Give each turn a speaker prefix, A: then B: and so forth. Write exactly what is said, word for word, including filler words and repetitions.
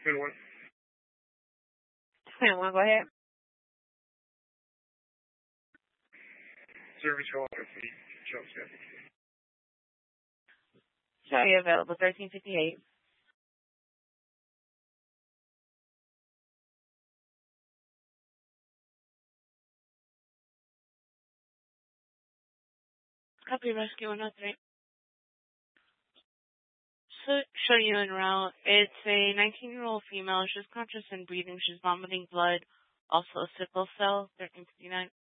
A: Good one.
B: ten one, go ahead.
A: Service call for the Jones Deputy.
B: Sorry, available, thirteen fifty-eight. Copy rescue one oh three. So, show you en route. It's a nineteen-year-old female. She's conscious and breathing. She's vomiting blood. Also sickle cell, thirteen fifty-nine.